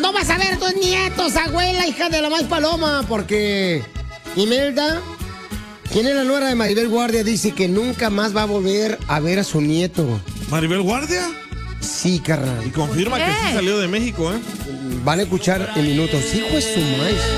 No vas a ver a tus nietos, abuela, hija de la maíz paloma, porque Imelda, quien es la nuera de Maribel Guardia, dice que nunca más va a volver a ver a su nieto. ¿Maribel Guardia? Sí, carnal. Y confirma que sí salió de México, ¿eh? Van a escuchar en minutos. Hijo de su maíz.